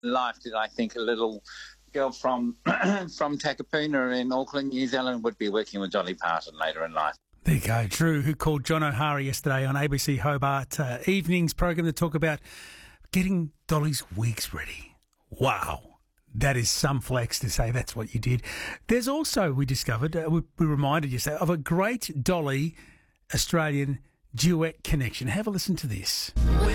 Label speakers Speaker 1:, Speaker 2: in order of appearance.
Speaker 1: life that I think a little girl from from Takapuna in Auckland, New Zealand, would be working with Dolly Parton later in life.
Speaker 2: There you go. Drew, who called John O'Hara yesterday on ABC Hobart Evenings program to talk about getting Dolly's wigs ready. Wow. That is some flex to say that's what you did. There's also, we discovered, we reminded you of a great Dolly Australian duet connection. Have a listen to this.